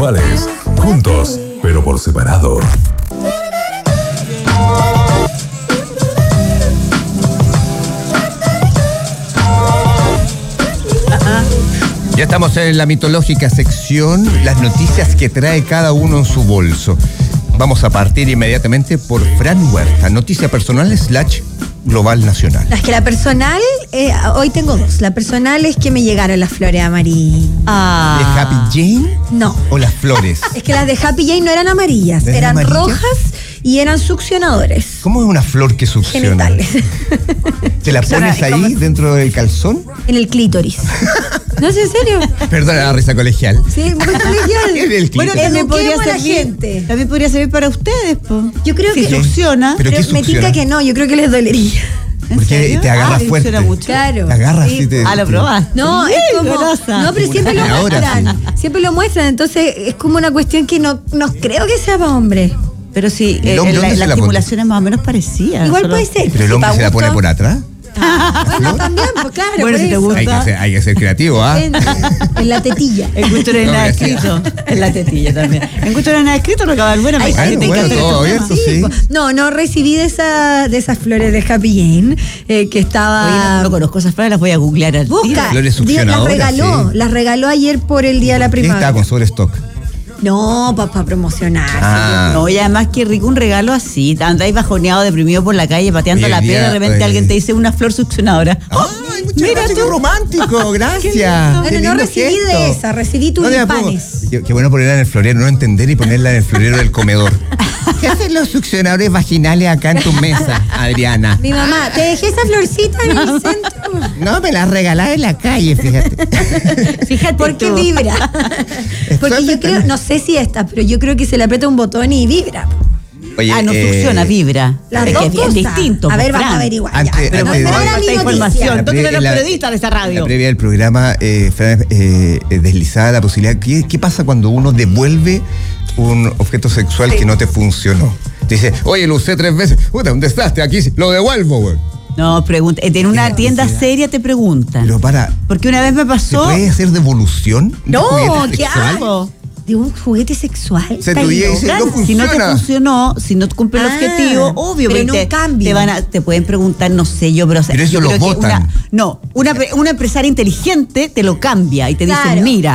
Juntos, pero por separado. Ya estamos en la mitológica sección, las noticias que trae cada uno en su bolso. Vamos a partir inmediatamente por Fran Huerta, noticia personal / global nacional. Es que la personal, hoy tengo dos. La personal es que me llegaron las flores amarillas. ¿De Happy Jane? No. ¿O las flores? Es que las de Happy Jane no eran amarillas, eran amarillas? Rojas y eran succionadores. ¿Cómo es una flor que succiona? Genitales. ¿Te la pones ahí dentro del calzón? En el clítoris. No es en serio. Perdona la risa colegial. Sí, muy colegial. En el Bueno, también podría servir. También podría servir para ustedes, po. Yo creo que succiona. ¿Pero qué me tinca que no, yo creo que les dolería. Porque te agarra fuerte. Claro. Te agarra sí. así. Lo probaste. No, es como. No, pero siempre lo muestran. Sí. Siempre lo muestran. Entonces es como una cuestión que no creo que sea para hombre. Pero sí, la estimulación es más o menos parecida. Igual puede ser. ¿Pero el hombre se la pone por atrás? Bueno, también, pues claro. Bueno, si te gusta. Hay que ser creativo, ¿ah? En la tetilla. En gusto no hay nada escrito. En la tetilla también. En gusto no hay nada escrito, lo acaba bueno. Todo abierto, sí. No recibí de esas flores de Happy Jane que estaba. Oye, no conozco esas flores, las voy a googlear al tiro. Flores succionadoras. Las regaló ayer por el Día de la Primavera. Estaba con sobrestock. No, para promocionar. No, y además qué rico un regalo así. Andáis bajoneado, deprimido por la calle, pateando la piedra, de repente alguien te dice una flor succionadora. ¡Ay, mira tú! ¡Romántico! Gracias. Bueno, no recibí de esa, recibí tulipanes. Qué bueno ponerla en el florero, no entender y ponerla en el florero del comedor. ¿Qué hacen los succionadores vaginales acá en tu mesa, Adriana? Mi mamá, te dejé esa florcita en mi centro. No, me la regalás en la calle, fíjate. Fíjate porque vibra. Porque yo creo, no sé si esta, pero yo creo que se le aprieta un botón y vibra. Oye, no succiona, vibra. Las es dos que es bien distinto. A ver, vamos a averiguar. Pero falta información. Tú eres periodista de esta radio. En la previa del programa, Fran deslizaba la posibilidad. ¿Qué pasa cuando uno devuelve un objeto sexual que no te funcionó? Te dice, oye, lo usé 3 veces. Puta, un desastre, aquí lo devuelvo, güey. No, pregunta. En una tienda seria te preguntan. Pero porque una vez me pasó. ¿Se puede hacer devolución? No, ¿qué hago? ¿De un juguete sexual? Se tu día dice, no funciona. Si no te funcionó, si no cumple el objetivo, obvio. Pero en un cambio. Te pueden preguntar, no sé yo, pero eso lo votan. Una empresaria inteligente te lo cambia y te dice, mira.